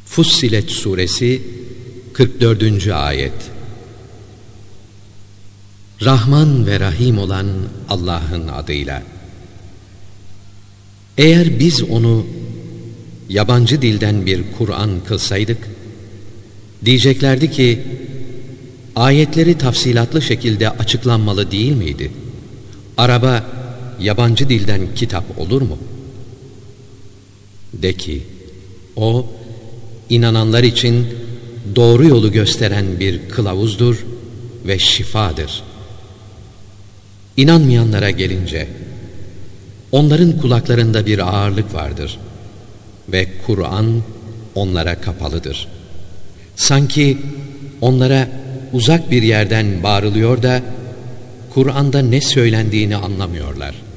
Fussilet Suresi 44. Ayet. Rahman ve Rahim olan Allah'ın adıyla. Eğer biz onu yabancı dilden bir Kur'an kılsaydık, diyeceklerdi ki, ayetleri tafsilatlı şekilde açıklanmalı değil miydi? Araba yabancı dilden kitap olur mu? De ki, o, inananlar için doğru yolu gösteren bir kılavuzdur ve şifadır. İnanmayanlara gelince, onların kulaklarında bir ağırlık vardır ve Kur'an onlara kapalıdır. Sanki onlara uzak bir yerden bağırılıyor da Kur'an'da ne söylendiğini anlamıyorlar.